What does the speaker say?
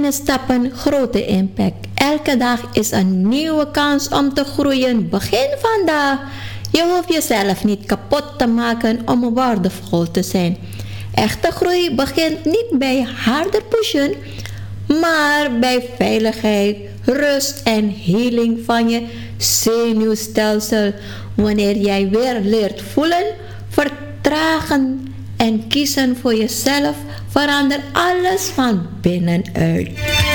Kleine stappen, grote impact. Elke dag is een nieuwe kans om te groeien. Begin vandaag. Je hoeft jezelf niet kapot te maken om waardevol te zijn. Echte groei begint niet bij harder pushen, maar bij veiligheid, rust en healing van je zenuwstelsel. Wanneer jij weer leert voelen, vertragen en kiezen voor jezelf, verandert alles van binnenuit.